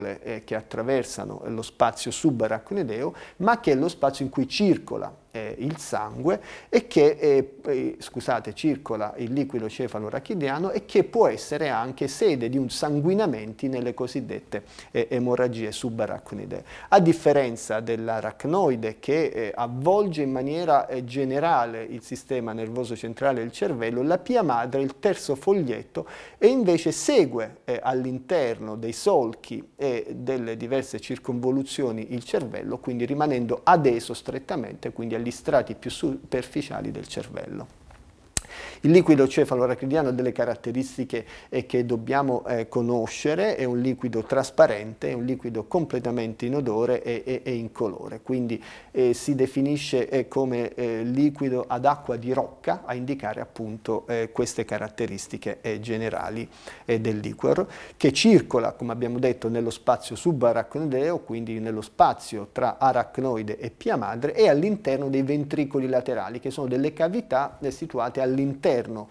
che attraversano lo spazio subarachnoideo, ma che è lo spazio in cui circola il sangue e che, circola il liquido cefalorachidiano e che può essere anche sede di un sanguinamenti nelle cosiddette emorragie subarachnoidee. A differenza dell'arachnoide che avvolge in maniera generale il sistema nervoso centrale del cervello, la pia madre, il terzo foglietto, e invece segue all'interno dei solchi e delle diverse circonvoluzioni il cervello, quindi rimanendo adeso strettamente, quindi agli strati più superficiali del cervello. Il liquido cefalorachidiano ha delle caratteristiche che dobbiamo conoscere, è un liquido trasparente, è un liquido completamente inodore e incolore, quindi si definisce come liquido ad acqua di rocca, a indicare appunto queste caratteristiche generali del liquor, che circola, come abbiamo detto, nello spazio subarachnoideo, quindi nello spazio tra arachnoide e pia madre, e all'interno dei ventricoli laterali, che sono delle cavità situate all'interno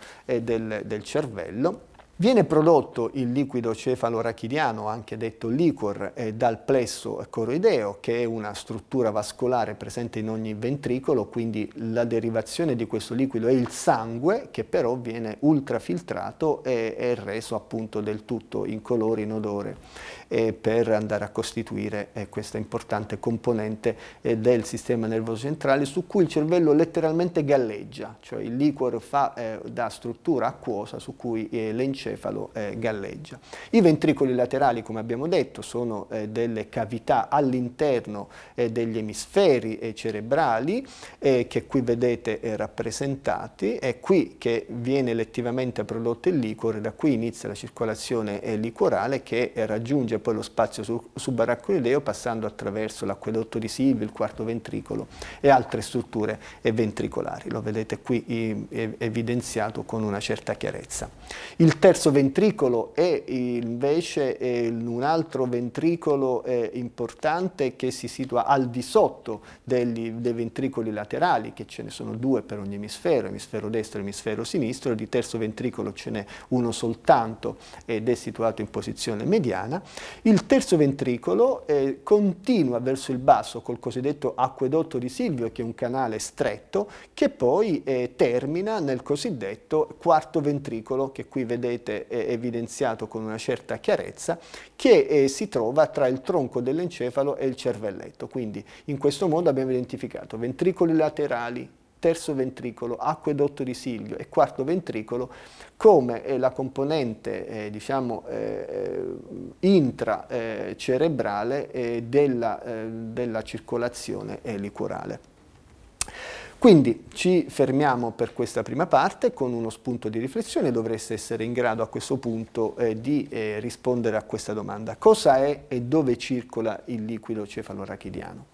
del cervello. Viene prodotto il liquido cefalorachidiano, anche detto liquor, dal plesso coroideo, che è una struttura vascolare presente in ogni ventricolo, quindi la derivazione di questo liquido è il sangue, che però viene ultrafiltrato e è reso appunto del tutto incolore, inodore, per andare a costituire questa importante componente del sistema nervoso centrale, su cui il cervello letteralmente galleggia, cioè il liquor fa da struttura acquosa su cui l'encefalo galleggia. I ventricoli laterali, come abbiamo detto, sono delle cavità all'interno degli emisferi cerebrali che qui vedete rappresentati. È qui che viene lettivamente prodotto il liquor, da qui inizia la circolazione liquorale che raggiunge poi lo spazio subarachnoideo passando attraverso l'acquedotto di Silvio, il quarto ventricolo e altre strutture ventricolari. Lo vedete qui evidenziato con una certa chiarezza. Il terzo ventricolo è invece un altro ventricolo importante che si situa al di sotto dei ventricoli laterali, che ce ne sono due per ogni emisfero destro e emisfero sinistro. Di terzo ventricolo ce n'è uno soltanto ed è situato in posizione mediana. Il terzo ventricolo continua verso il basso col cosiddetto acquedotto di Silvio, che è un canale stretto, che poi termina nel cosiddetto quarto ventricolo, che qui vedete evidenziato con una certa chiarezza, che si trova tra il tronco dell'encefalo e il cervelletto. Quindi in questo modo abbiamo identificato ventricoli laterali, terzo ventricolo, acquedotto di Silvio e quarto ventricolo come la componente intracerebrale della circolazione liquorale. Quindi ci fermiamo per questa prima parte con uno spunto di riflessione. Dovreste essere in grado a questo punto di rispondere a questa domanda: cosa è e dove circola il liquido cefalorachidiano?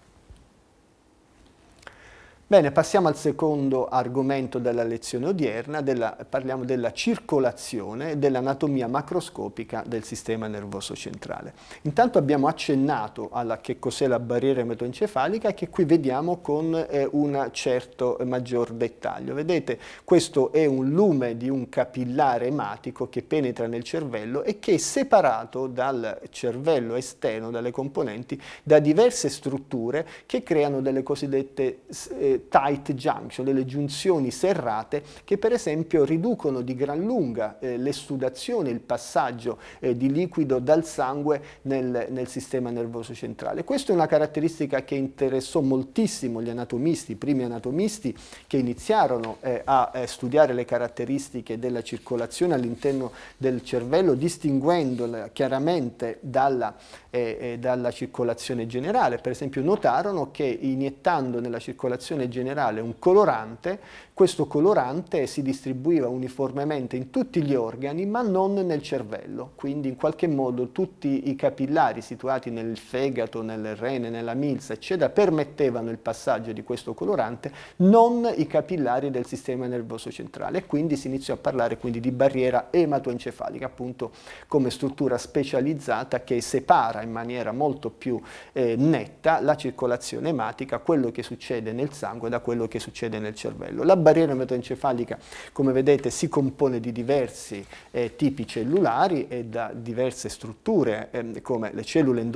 Bene, passiamo al secondo argomento della lezione odierna, parliamo della circolazione e dell'anatomia macroscopica del sistema nervoso centrale. Intanto abbiamo accennato alla che cos'è la barriera ematoencefalica, che qui vediamo con un certo maggior dettaglio. Vedete, questo è un lume di un capillare ematico che penetra nel cervello e che è separato dal cervello esterno, dalle componenti, da diverse strutture che creano delle cosiddette tight junction, delle giunzioni serrate che per esempio riducono di gran lunga l'essudazione, il passaggio di liquido dal sangue nel sistema nervoso centrale. Questa è una caratteristica che interessò moltissimo gli anatomisti, i primi anatomisti che iniziarono a studiare le caratteristiche della circolazione all'interno del cervello, distinguendola chiaramente dalla circolazione generale. Per esempio notarono che iniettando nella circolazione generale un colorante, questo colorante si distribuiva uniformemente in tutti gli organi ma non nel cervello, quindi in qualche modo tutti i capillari situati nel fegato, nel rene, nella milza eccetera permettevano il passaggio di questo colorante, non i capillari del sistema nervoso centrale, e quindi si iniziò a parlare quindi di barriera ematoencefalica, appunto come struttura specializzata che separa in maniera molto più netta la circolazione ematica, quello che succede nel sangue sangue da quello che succede nel cervello. La barriera ematoencefalica, come vedete, si compone di diversi tipi cellulari e da diverse strutture come le cellule